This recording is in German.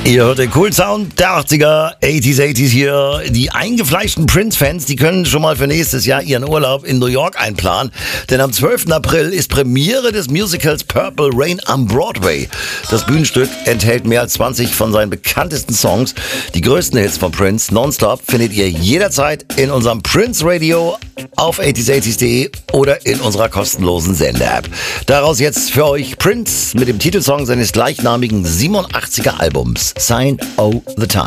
Ihr hört den coolen Sound der 80er, 80s hier. Die eingefleischten Prince-Fans, die können schon mal für nächstes Jahr ihren Urlaub in New York einplanen. Denn am 12. April ist Premiere des Musicals Purple Rain am Broadway. Das Bühnenstück enthält mehr als 20 von seinen bekanntesten Songs. Die größten Hits von Prince nonstop findet ihr jederzeit in unserem Prince Radio auf 80s80s.de oder in unserer kostenlosen Sender-App. Daraus jetzt für euch Prince mit dem Titelsong seines gleichnamigen 87er Albums Sign o' the Time.